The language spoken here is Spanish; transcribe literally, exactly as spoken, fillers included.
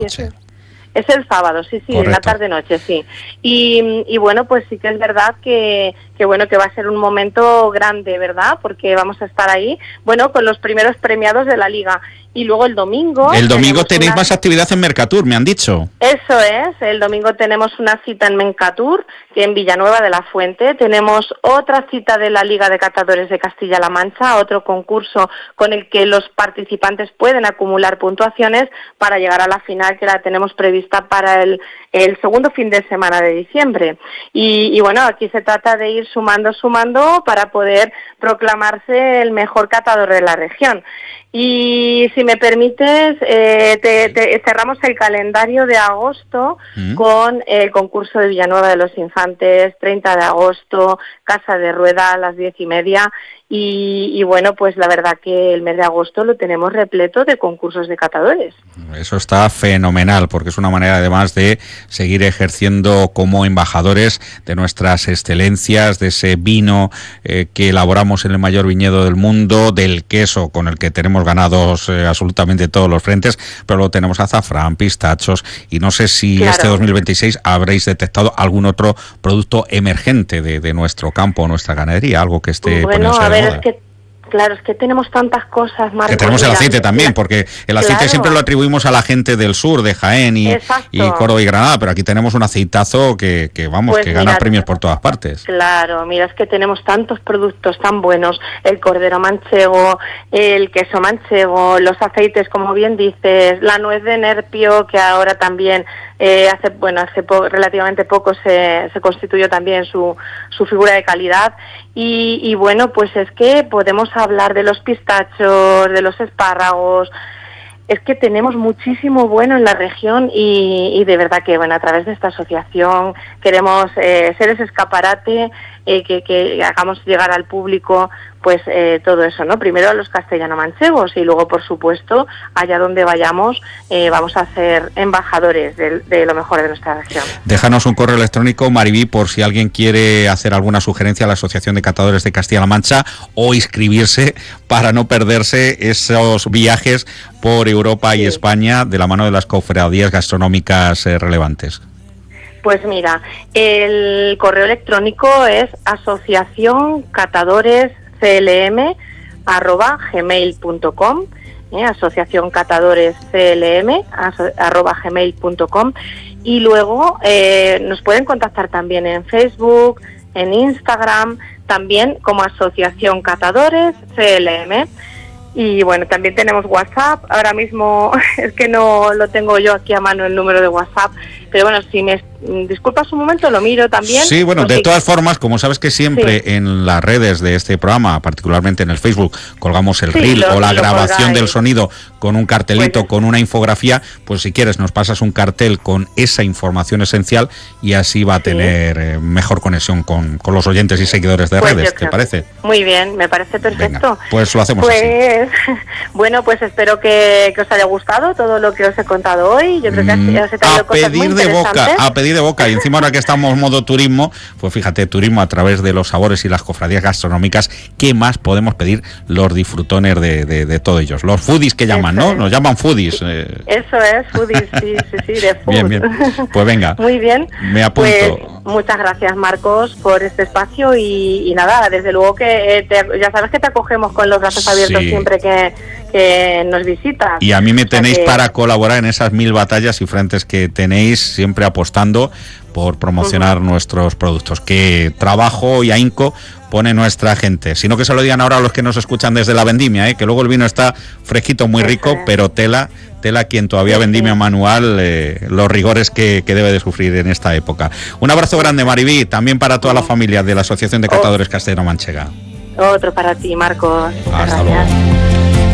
Sí. Es el sábado, sí, sí, en la tarde-noche, sí. Y, y bueno, pues sí que es verdad que, que bueno, que va a ser un momento grande, ¿verdad? Porque vamos a estar ahí, bueno, con los primeros premiados de la Liga. Y luego el domingo... El domingo tenéis una... más actividad en Mercatur, me han dicho. Eso es, el domingo tenemos una cita en Mercatur, que en Villanueva de la Fuente. Tenemos otra cita de la Liga de Catadores de Castilla-La Mancha, otro concurso con el que los participantes pueden acumular puntuaciones para llegar a la final, que la tenemos prevista para el, el segundo fin de semana de diciembre. Y, y bueno, aquí se trata de ir sumando, sumando para poder proclamarse el mejor catador de la región. Y si me permites, eh, te, te, cerramos el calendario de agosto mm. con el concurso de Villanueva de los Infantes, treinta de agosto, Casa de Rueda a las diez y media. Y, y bueno, pues la verdad que el mes de agosto lo tenemos repleto de concursos de catadores. Eso está fenomenal, porque es una manera además de seguir ejerciendo como embajadores de nuestras excelencias, de ese vino eh, que elaboramos en el mayor viñedo del mundo, del queso con el que tenemos ganados eh, absolutamente todos los frentes, pero luego tenemos azafrán, pistachos, y no sé si claro. este dos mil veintiséis habréis detectado algún otro producto emergente de, de nuestro campo, nuestra ganadería, algo que esté bueno, poniéndose a ver, de moda. Es que Claro, es que tenemos tantas cosas, Marcos. Que tenemos el aceite también, porque el aceite claro. siempre lo atribuimos a la gente del sur, de Jaén y, y Córdoba y Granada, pero aquí tenemos un aceitazo que, que vamos, pues que mira, gana premios por todas partes. Claro, mira, es que tenemos tantos productos tan buenos, el cordero manchego, el queso manchego, los aceites, como bien dices, la nuez de Nerpio, que ahora también eh, hace, bueno, hace po- relativamente poco se, se constituyó también su, su figura de calidad. Y, y bueno, pues es que podemos hablar de los pistachos, de los espárragos. Es que tenemos muchísimo bueno en la región y, y de verdad que, bueno, a través de esta asociación queremos eh, ser ese escaparate eh, que, que hagamos llegar al público pues eh, todo eso, ¿no? Primero a los castellano-manchegos y luego, por supuesto, allá donde vayamos eh, vamos a ser embajadores de, de lo mejor de nuestra región. Déjanos un correo electrónico, Mariví, por si alguien quiere hacer alguna sugerencia a la Asociación de Catadores de Castilla-La Mancha o inscribirse para no perderse esos viajes por Europa sí. y España de la mano de las cofradías gastronómicas eh, relevantes. Pues mira, el correo electrónico es asociación catadores c l m arroba gmail punto com, eh, asociación catadores c l m arroba gmail punto com, y luego eh, nos pueden contactar también en Facebook, en Instagram, también como asociación catadores c l m. Y bueno, también tenemos WhatsApp. Ahora mismo es que no lo tengo yo aquí a mano el número de WhatsApp, pero bueno, si me disculpas un momento, lo miro también. Sí, bueno, de todas formas, como sabes que siempre sí. en las redes de este programa, particularmente en el Facebook, colgamos el sí, reel lo, o la grabación colgáis. del sonido con un cartelito, pues, con una infografía, pues si quieres nos pasas un cartel con esa información esencial y así va a tener sí. eh, mejor conexión con, con los oyentes y seguidores de pues redes, ¿te parece? Muy bien, me parece perfecto. Venga, pues lo hacemos pues, así. Bueno, pues espero que, que os haya gustado todo lo que os he contado hoy. Yo creo que mm, os he traído cosas muy interesantes. De boca, a pedir de boca, y encima ahora que estamos en modo turismo, pues fíjate, turismo a través de los sabores y las cofradías gastronómicas, ¿qué más podemos pedir los disfrutones de, de, de todos ellos? Los foodies que llaman, Eso ¿no? Es. Nos llaman foodies. Eh. Eso es, foodies, sí, sí, sí, de food. Bien, bien, pues venga. Muy bien. Me apunto. Pues, muchas gracias, Marcos, por este espacio y, y nada, desde luego que te, ya sabes que te acogemos con los brazos abiertos sí. siempre que, que nos visitas. Y a mí me tenéis que... para colaborar en esas mil batallas y frentes que tenéis, siempre apostando por promocionar uh-huh. nuestros productos. Que trabajo y ahínco pone nuestra gente. Sino que se lo digan ahora a los que nos escuchan desde la vendimia, ¿eh? Que luego el vino está fresquito, muy rico, pero tela, tela quien todavía sí, vendimia sí. manual, eh, los rigores que, que debe de sufrir en esta época. Un abrazo grande, Mariví, también para toda la familia de la Asociación de Catadores oh. Castellano-Manchega. Otro para ti, Marcos. Hasta luego.